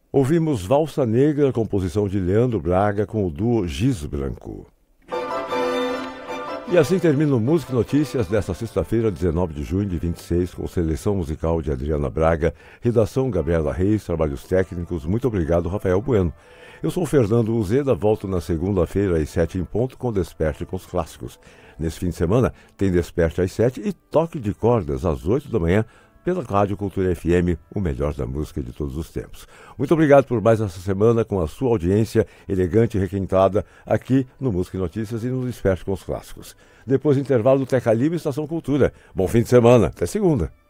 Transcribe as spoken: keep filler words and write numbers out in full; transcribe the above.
Ouvimos Valsa Negra, composição de Leandro Braga com o duo Giz Branco. E assim termina o Música e Notícias desta sexta-feira, dezenove de junho de vinte e seis, com seleção musical de Adriana Braga, redação Gabriela Reis, trabalhos técnicos. Muito obrigado, Rafael Bueno. Eu sou o Fernando Uzeda, volto na segunda-feira às sete em ponto com Desperte com os Clássicos. Nesse fim de semana tem Desperte às sete e Toque de Cordas às oito da manhã, pela Rádio Cultura F M, o melhor da música de todos os tempos. Muito obrigado por mais essa semana com a sua audiência elegante e requintada aqui no Música e Notícias e no Desperte com os Clássicos. Depois do intervalo do Teca Livre, Estação Cultura. Bom fim de semana. Até segunda.